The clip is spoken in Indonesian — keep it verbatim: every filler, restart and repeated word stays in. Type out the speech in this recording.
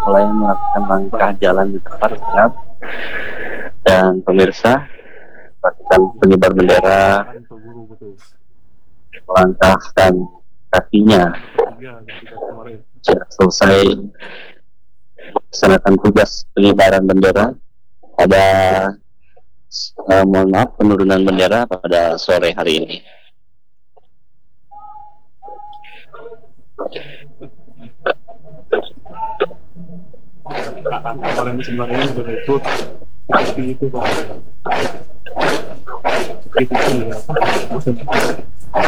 mulai melakukan langkah jalan di tempat gelap. Dan pemirsa, pasukan pengibar bendera melangkahkan kakinya sudah selesai melaksanakan tugas pengibaran bendera pada eh, mohon maaf penurunan bendera pada sore hari ini. Kemarin sebenarnya sudah ikut seperti itu Pak. Seperti itu ya.